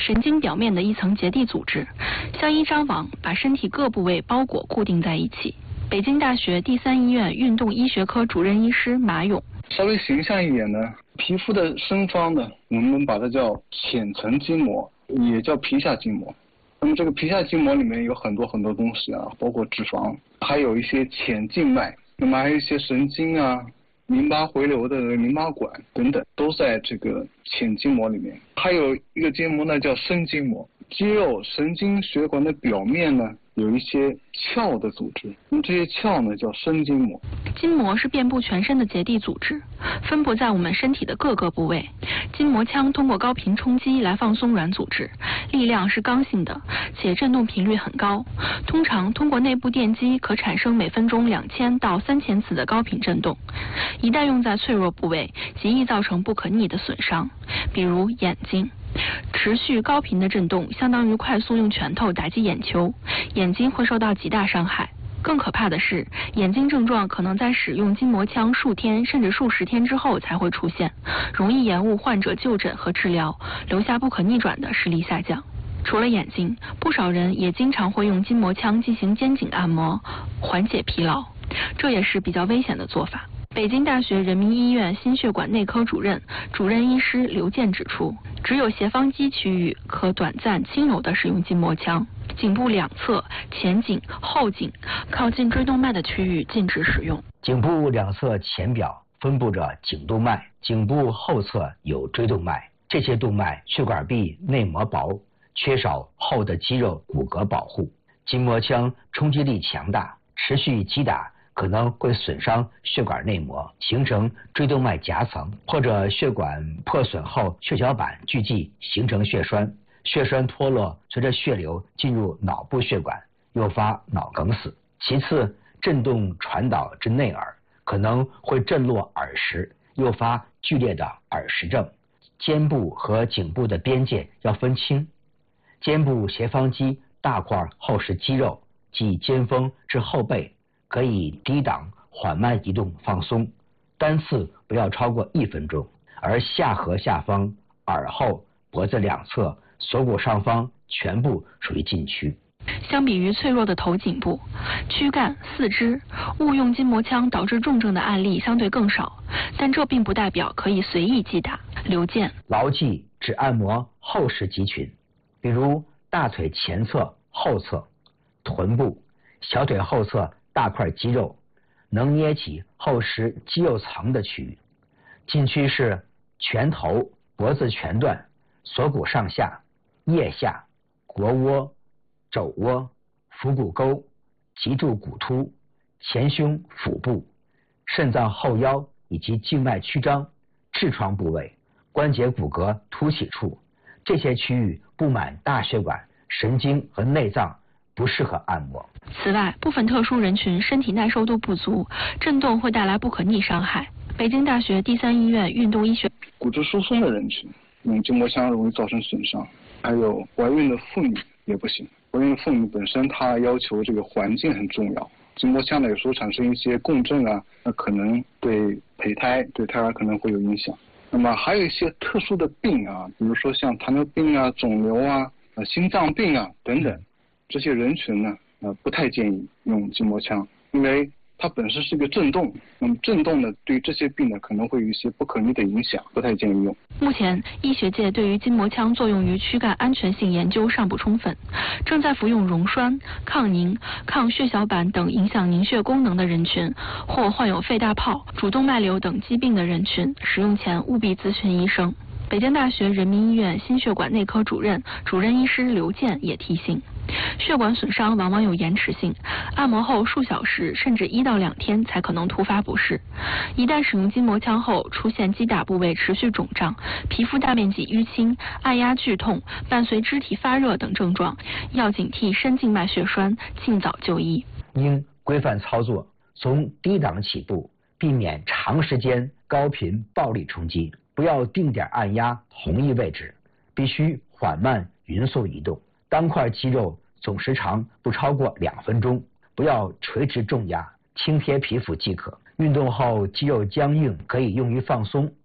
神经表面的一层结缔组织，像一张网把身体各部位包裹固定在一起。北京大学第三医院运动医学科主任医师马勇。 稍微形象一点呢，皮肤的深方呢，我们把它叫浅层筋膜，也叫皮下筋膜。那么这个皮下筋膜里面有很多东西啊，包括脂肪，还有一些浅静脉，那么还有一些神经啊、淋巴回流的淋巴管等等，都在这个浅筋膜里面。还有一个筋膜呢叫深筋膜，肌肉、神经血管的表面呢有一些鞘的组织，那么这些鞘呢叫深筋膜。 筋膜是遍布全身的结缔组织，分布在我们身体的各个部位。筋膜腔通过高频冲击来放松软组织，力量是刚性的，且振动频率很高。通常通过内部电击可产生每分钟2000到3000次的高频振动。一旦用在脆弱部位，极易造成不可逆的损伤，比如眼睛。持续高频的振动相当于快速用拳头打击眼球，眼睛会受到极大伤害。更可怕的是，眼睛症状可能在使用筋膜枪数天甚至数十天之后才会出现，容易延误患者就诊和治疗，留下不可逆转的视力下降。除了眼睛，不少人也经常会用筋膜枪进行肩颈按摩，缓解疲劳，这也是比较危险的做法。北京大学人民医院心血管内科主任医师刘健指出，只有斜方肌区域可短暂轻柔地使用筋膜枪，颈部两侧、前颈、后颈靠近椎动脉的区域禁止使用。 颈部两侧前表分布着颈动脉，颈部后侧有椎动脉，这些动脉血管壁内膜薄，缺少厚的肌肉骨骼保护。筋膜枪冲击力强大，持续击打可能会损伤血管内膜，形成椎动脉夹层，或者血管破损后血小板聚集形成血栓，血栓脱落随着血流进入脑部血管，诱发脑梗死。其次，振动传导至内耳，可能会震落耳石，诱发剧烈的耳石症。肩部和颈部的边界要分清，肩部斜方肌大块厚实肌肉，即肩峰至后背，可以低档缓慢移动放松，单次不要超过1分钟。而下颌下方、耳后、脖子两侧、锁骨上方全部属于禁区。 相比于脆弱的头颈部、躯干、四肢，误用筋膜枪导致重症的案例相对更少，但这并不代表可以随意击打。刘健牢记只按摩厚实肌群，比如大腿前侧、后侧、臀部、小腿后侧大块肌肉，能捏起厚实肌肉层的区域。禁区是拳头、脖子前段、锁骨上下、腋下、腘窝、肘窝、腹股沟、脊柱骨突、前胸腹部、肾脏后腰以及静脉曲张、痔疮部位、关节骨骼凸起处，这些区域布满大血管、神经和内脏，不适合按摩。 此外，部分特殊人群身体耐受度不足，震动会带来不可逆伤害。北京大学第三医院运动医学骨质疏松的人群用筋膜枪容易造成损伤，还有怀孕的妇女也不行。怀孕的妇女本身她要求这个环境很重要，筋膜枪呢有时候产生一些共振啊，那可能对胚胎、对胎儿可能会有影响。那么还有一些特殊的病啊，比如说像糖尿病啊、肿瘤啊、心脏病啊等等，这些人群呢不太建议用筋膜枪，因为它本身是一个震动，那么震动呢对于这些病呢可能会有一些不可逆的影响，不太建议用。 目前医学界对于筋膜枪作用于躯干安全性研究尚不充分，正在服用溶栓、抗凝、抗血小板等影响凝血功能的人群，或患有肺大泡、主动脉瘤等疾病的人群，使用前务必咨询医生。北京大学人民医院心血管内科主任医师刘健也提醒，血管损伤往往有延迟性，按摩后数小时甚至1到2天才可能突发不适。一旦使用筋膜枪后出现击打部位持续肿胀、皮肤大面积淤青、按压剧痛，伴随肢体发热等症状，要警惕深静脉血栓，尽早就医。 应规范操作，从低档起步，避免长时间高频暴力冲击，不要定点按压同一位置，必须缓慢匀速移动。单块肌肉总时长不超过2分钟，不要垂直重压，轻贴皮肤即可。运动后肌肉僵硬可以用于放松，